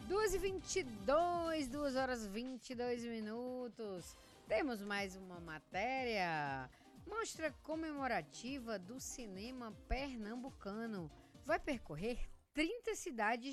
2h22, 2h22. Temos mais uma matéria. Mostra comemorativa do cinema pernambucano vai percorrer 30 cidades